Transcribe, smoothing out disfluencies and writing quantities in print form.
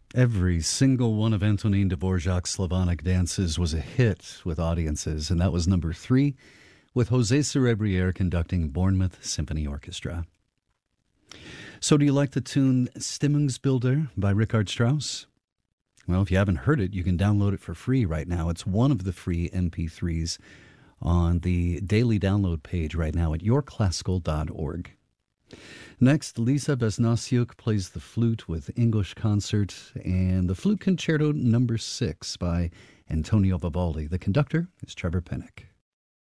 Every single one of Antonin Dvorak's Slavonic dances was a hit with audiences, and that was number three, with Jose Cerebriere conducting Bournemouth Symphony Orchestra. So, do you like the tune Stimmungsbilder by Richard Strauss? Well, if you haven't heard it, you can download it for free right now. It's one of the free MP3s on the daily download page right now at yourclassical.org. Next, Lisa Vesnasiuk plays the flute with English Concert and the Flute Concerto No. 6 by Antonio Vivaldi. The conductor is Trevor Pennock.